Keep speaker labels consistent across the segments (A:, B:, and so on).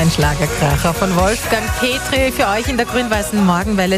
A: Ein Schlagerkracher von Wolfgang Petri für euch in der grün-weißen Morgenwelle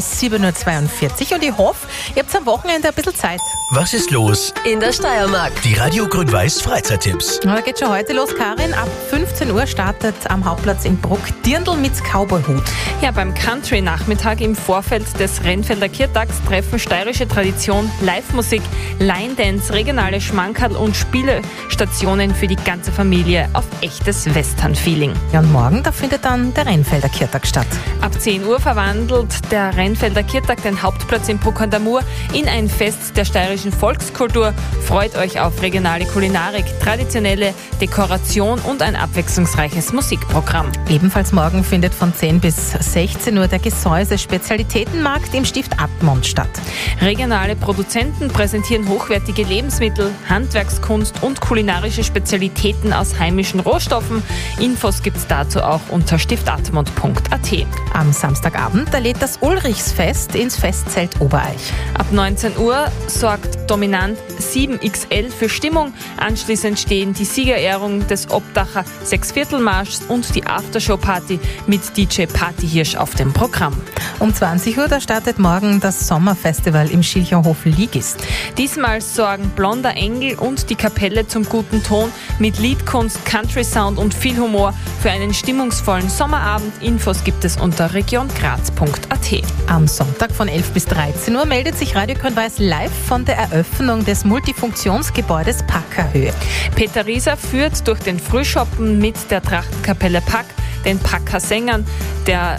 A: 7.42 Uhr. Und ich hoffe, ihr habt am Wochenende ein bisschen Zeit.
B: Was ist los?
C: In der Steiermark.
B: Die Radio Grün-Weiß Freizeittipps.
A: Da geht schon heute los, Karin. Ab 15 Uhr startet am Hauptplatz in Bruck Dirndl mit Cowboyhut.
D: Ja, beim Country-Nachmittag im Vorfeld des Rennfelder Kirtags treffen steirische Tradition, Live-Musik, Line-Dance, regionale Schmankerl und Spielestationen für die ganze Familie auf echtes Western-Feeling.
A: Ja, und morgen, da findet dann der Rennfelder Kirtag statt.
D: Ab 10 Uhr verwandelt der Rennfelder Kirtag den Hauptplatz in Bruck an der Mur in ein Fest der steirischen Volkskultur. Freut euch auf regionale Kulinarik, traditionelle Dekoration und ein abwechslungsreiches Musikprogramm.
A: Ebenfalls morgen findet von 10 bis 16 Uhr der Gesäuse-Spezialitätenmarkt im Stift Admont statt.
D: Regionale Produzenten präsentieren hochwertige Lebensmittel, Handwerkskunst und kulinarische Spezialitäten aus heimischen Rohstoffen. Infos gibt's dazu auch unter stiftatmont.at.
A: Am Samstagabend, da lädt das Ulrichsfest ins Festzelt Obereich.
D: Ab 19 Uhr sorgt Dominant 7XL für Stimmung. Anschließend stehen die Siegerehrung des Obdacher Sechsviertelmarschs und die Aftershow-Party mit DJ Partyhirsch auf dem Programm.
A: Um 20 Uhr, da startet morgen das Sommerfestival im Schilcherhof Ligist.
D: Diesmal sorgen Blonder Engel und die Kapelle zum guten Ton mit Liedkunst, Country-Sound und viel Humor für einen stimmungsvollen Sommerabend. Infos gibt es unter regiongraz.at.
A: Am Sonntag von 11 bis 13 Uhr meldet sich Radio Grün-Weiß live von der Eröffnung des Multifunktionsgebäudes Packerhöhe.
D: Peter Rieser führt durch den Frühschoppen mit der Trachtenkapelle Pack, den Packer-Sängern, der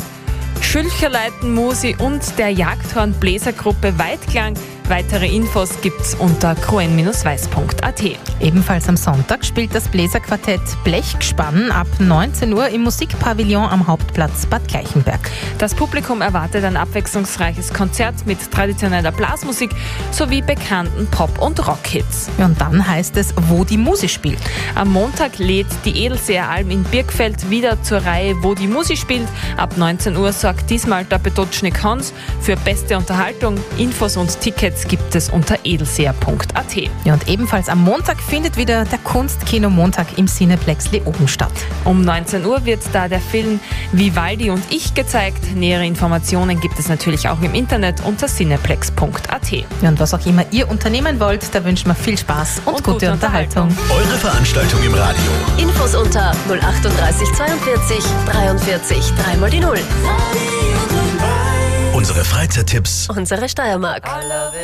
D: Schülcherleiten-Musi und der Jagdhorn-Bläsergruppe Weitklang. Weitere Infos gibt's unter gruen-weiß.at.
A: Ebenfalls am Sonntag spielt das Bläserquartett Blechgespann ab 19 Uhr im Musikpavillon am Hauptplatz Bad Gleichenberg.
D: Das Publikum erwartet ein abwechslungsreiches Konzert mit traditioneller Blasmusik sowie bekannten Pop- und Rockhits.
A: Ja, und dann heißt es, wo die Musi spielt.
D: Am Montag lädt die Edelseeralm in Birkfeld wieder zur Reihe Wo die Musi spielt. Ab 19 Uhr sorgt diesmal der Petotschnik Hans für beste Unterhaltung. Infos und Tickets gibt es unter edelseer.at.
A: Ja, und ebenfalls am Montag findet wieder der Kunstkino Montag im Cineplex Leoben statt.
D: Um 19 Uhr wird da der Film Vivaldi und ich gezeigt. Nähere Informationen gibt es natürlich auch im Internet unter cineplex.at.
A: Ja, und was auch immer ihr unternehmen wollt, da wünschen wir viel Spaß und gute Unterhaltung.
B: Eure Veranstaltung im Radio.
C: Infos unter 038 42 43 3 die 0.
B: Unsere Freizeittipps.
C: Unsere Steiermark.